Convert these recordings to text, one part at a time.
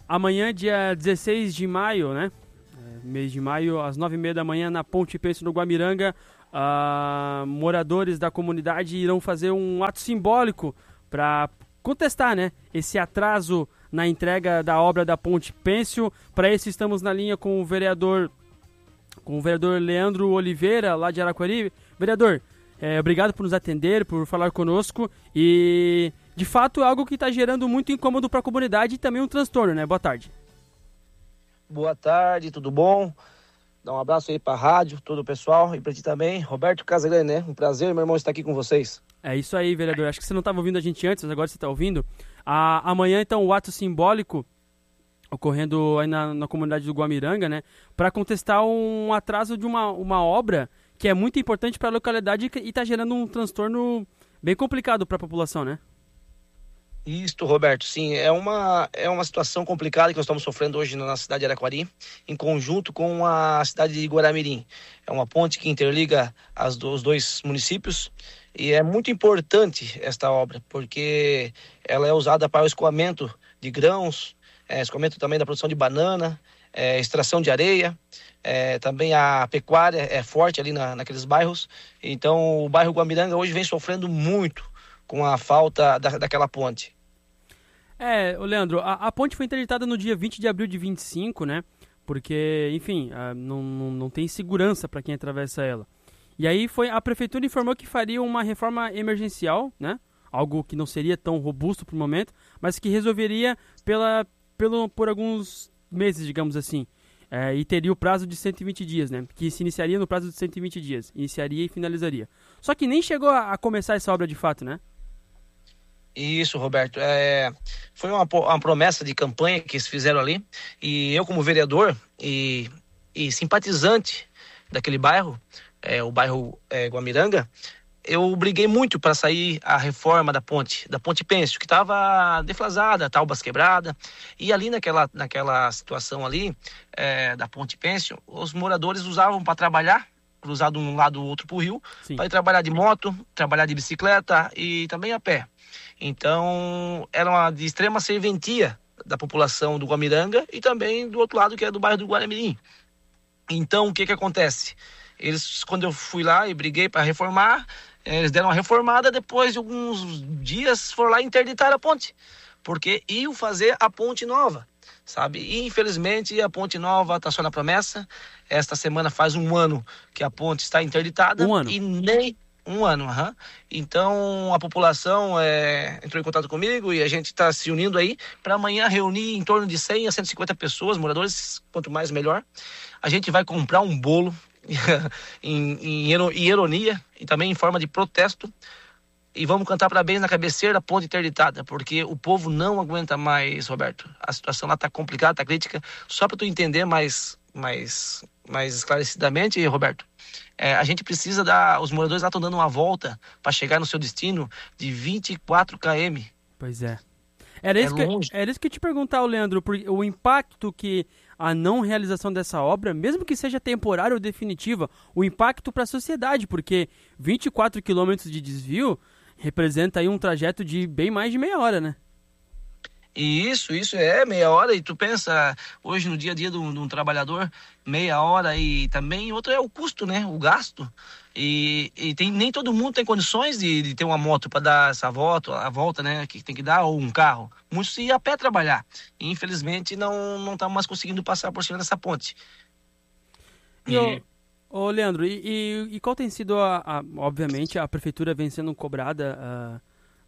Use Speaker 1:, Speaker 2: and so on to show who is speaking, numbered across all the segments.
Speaker 1: Amanhã, dia 16 de maio, né? Mês de maio, às 9h30 da manhã, na Ponte Pêncio, no Guamiranga, moradores da comunidade irão fazer um ato simbólico para contestar, né, esse atraso na entrega da obra da Ponte Pêncio. Para isso, estamos na linha com o vereador Leandro Oliveira, lá de Araquari. Vereador, obrigado por nos atender, por falar conosco. E, de fato, é algo que está gerando muito incômodo para a comunidade e também um transtorno, né? Boa tarde.
Speaker 2: Boa tarde, tudo bom? Dá um abraço aí para a rádio, todo o pessoal, e para ti também, Roberto Casagrande, né? Um prazer, meu irmão, estar aqui com vocês.
Speaker 1: É isso aí, vereador. Acho que você não estava ouvindo a gente antes, mas agora você está ouvindo. Amanhã, então, o ato simbólico ocorrendo aí na comunidade do Guamiranga, né? Para contestar um atraso de uma obra que é muito importante para a localidade e está gerando um transtorno bem complicado para a população, né?
Speaker 2: Isso, Roberto, sim, é uma situação complicada que nós estamos sofrendo hoje na cidade de Araquari, em conjunto com a cidade de Guaramirim. É uma ponte que interliga os dois municípios e é muito importante esta obra, porque ela é usada para o escoamento de grãos, escoamento também da produção de banana, extração de areia, também a pecuária é forte ali naqueles bairros. Então o bairro Guamiranga hoje vem sofrendo muito com a falta daquela ponte.
Speaker 1: Leandro, a ponte foi interditada no dia 20 de abril de 25, né? Porque, enfim, não tem segurança para quem atravessa ela. E aí a prefeitura informou que faria uma reforma emergencial, né? Algo que não seria tão robusto por momento, mas que resolveria por alguns meses, digamos assim. E teria o prazo de 120 dias, né? Que se iniciaria no prazo de 120 dias. Iniciaria e finalizaria. Só que nem chegou a começar essa obra de fato, né?
Speaker 2: Isso, Roberto. Foi uma promessa de campanha que eles fizeram ali. E eu, como vereador e simpatizante daquele bairro, o bairro Guamiranga, eu briguei muito para sair a reforma da ponte Pêncio, que estava defasada, talbas quebrada. E ali naquela situação ali, da ponte Pêncio, os moradores usavam para trabalhar, cruzar de um lado ou outro para o rio, para ir trabalhar de moto, trabalhar de bicicleta e também a pé. Então, era de extrema serventia da população do Guamiranga e também do outro lado, que é do bairro do Guaramirim. Então, o que acontece? Quando eu fui lá e briguei para reformar, eles deram uma reformada, depois de alguns dias foram lá e interditaram a ponte, porque iam fazer a ponte nova, sabe? E, infelizmente, a ponte nova está só na promessa. Esta semana faz um ano que a ponte está interditada.
Speaker 1: Um ano?
Speaker 2: E nem... Um ano, Então a população entrou em contato comigo e a gente está se unindo aí para amanhã reunir em torno de 100 a 150 pessoas, moradores, quanto mais melhor. A gente vai comprar um bolo em ironia e também em forma de protesto e vamos cantar parabéns na cabeceira da ponte interditada, porque o povo não aguenta mais, Roberto. A situação lá está complicada, está crítica. Só para tu entender mais esclarecidamente, Roberto, a gente precisa os moradores lá estão dando uma volta para chegar no seu destino de 24 km.
Speaker 1: Pois é. Era isso que eu te perguntar, Leandro, o impacto que a não realização dessa obra, mesmo que seja temporária ou definitiva, o impacto para a sociedade, porque 24 quilômetros de desvio representa aí um trajeto de bem mais de meia hora, né?
Speaker 2: E isso é meia hora, e tu pensa, hoje no dia a dia de um trabalhador, meia hora, e também outro é o custo, né, o gasto, e nem todo mundo tem condições de ter uma moto para dar a volta, né, que tem que dar, ou um carro. Muitos iam a pé trabalhar, e infelizmente não estamos mais conseguindo passar por cima dessa ponte.
Speaker 1: Leandro, e qual tem sido, obviamente, a prefeitura vem sendo cobrada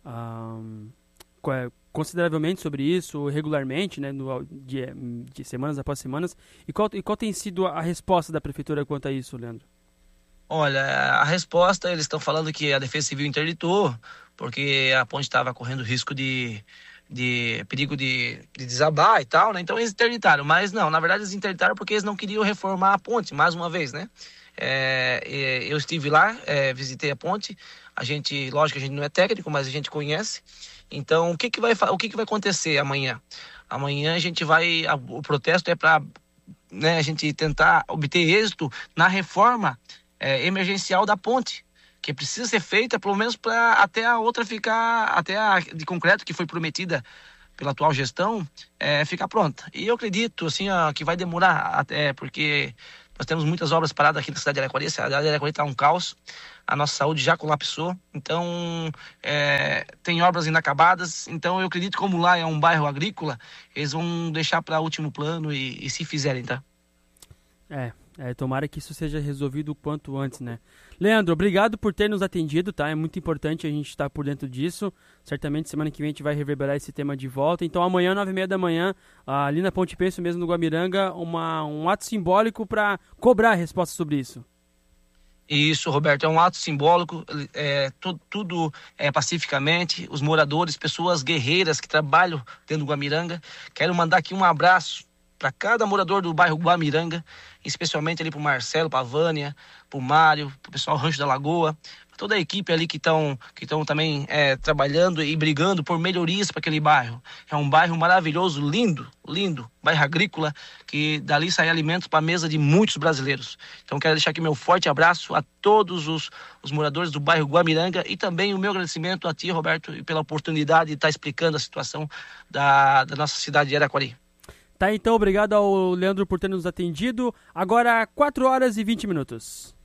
Speaker 1: consideravelmente sobre isso, regularmente, né, de semanas após semanas. E qual tem sido a resposta da prefeitura quanto a isso, Leandro?
Speaker 2: Olha, a resposta, eles estão falando que a Defesa Civil interditou, porque a ponte estava correndo risco de perigo de desabar e tal, né? Então eles interditaram, mas não, na verdade eles interditaram porque eles não queriam reformar a ponte, mais uma vez, né? Eu estive lá, visitei a ponte, lógico que a gente não é técnico, mas a gente conhece. Então, o que vai acontecer amanhã? Amanhã o protesto é para, né, a gente tentar obter êxito na reforma emergencial da ponte, que precisa ser feita, pelo menos até a outra ficar, até a de concreto que foi prometida pela atual gestão, ficar pronta. E eu acredito assim, que vai demorar até, porque nós temos muitas obras paradas aqui na cidade de Araquari. A cidade de Araquari está um caos, a nossa saúde já colapsou, então tem obras inacabadas. Então eu acredito que, como lá é um bairro agrícola, eles vão deixar para último plano e se fizerem, tá?
Speaker 1: Tomara que isso seja resolvido o quanto antes, né? Leandro, obrigado por ter nos atendido, tá? É muito importante a gente estar por dentro disso. Certamente semana que vem a gente vai reverberar esse tema de volta. Então amanhã, 9h30 da manhã, ali na Ponte Pênsil mesmo no Guamiranga, um ato simbólico para cobrar a resposta sobre isso.
Speaker 2: Isso, Roberto, é um ato simbólico, tudo pacificamente. Os moradores, pessoas guerreiras que trabalham dentro do Guamiranga. Quero mandar aqui um abraço para cada morador do bairro Guamiranga, especialmente ali para o Marcelo, para a Vânia, para o Mário, para o pessoal Rancho da Lagoa, para toda a equipe ali que estão também trabalhando e brigando por melhorias para aquele bairro. É um bairro maravilhoso, lindo, bairro agrícola, que dali sai alimentos para a mesa de muitos brasileiros. Então quero deixar aqui meu forte abraço a todos os moradores do bairro Guamiranga e também o meu agradecimento a ti, Roberto, pela oportunidade de estar explicando a situação da nossa cidade de Araquari.
Speaker 1: Tá, então, obrigado ao Leandro por ter nos atendido. Agora, 4h20.